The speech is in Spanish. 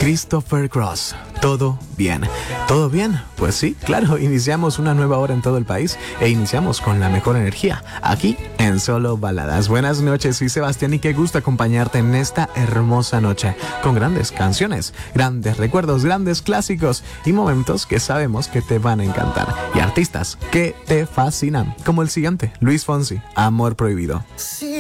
Christopher Cross, ¿todo bien? ¿Todo bien? Pues sí, claro, iniciamos una nueva hora en todo el país e iniciamos con la mejor energía, aquí en Solo Baladas. Buenas noches, soy Sebastián y qué gusto acompañarte en esta hermosa noche, con grandes canciones, grandes recuerdos, grandes clásicos y momentos que sabemos que te van a encantar. Y artistas que te fascinan, como el siguiente, Luis Fonsi, Amor Prohibido. Sí.